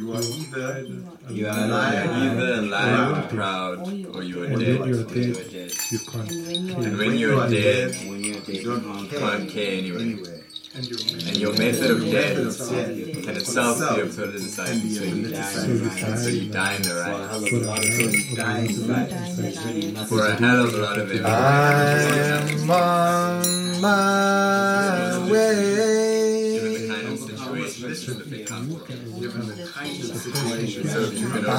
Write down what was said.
You are either alive and proud, or you are dead. And when you are dead, you can't care anyway. And your method of death can itself be of total society. So you die in the right. For a hell of a lot of it. I'm on my way. Given the kind of situations that they come from. So if you can